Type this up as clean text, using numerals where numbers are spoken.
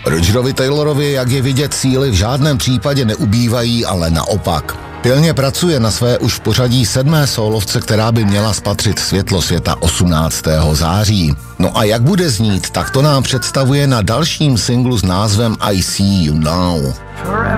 Rogerovi Taylorovi, jak je vidět, síly v žádném případě neubývají, ale naopak. Pilně pracuje na své už v pořadí 7. sólovce, která by měla spatřit světlo světa 18. září. No a jak bude znít, tak to nám představuje na dalším singlu s názvem I See You Now.